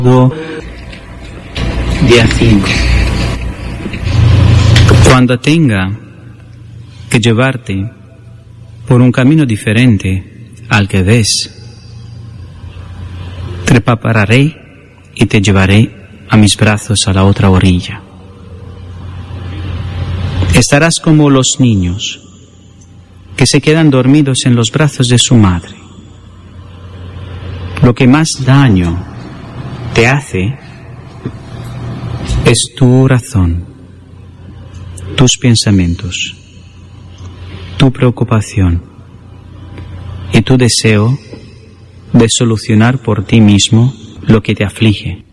Día 5. Cuando tenga que llevarte por un camino diferente al que ves, te prepararé y te llevaré a mis brazos a la otra orilla. Estarás como los niños que se quedan dormidos en los brazos de su madre. Lo que más daño te hace es tu razón, tus pensamientos, tu preocupación y tu deseo de solucionar por ti mismo lo que te aflige.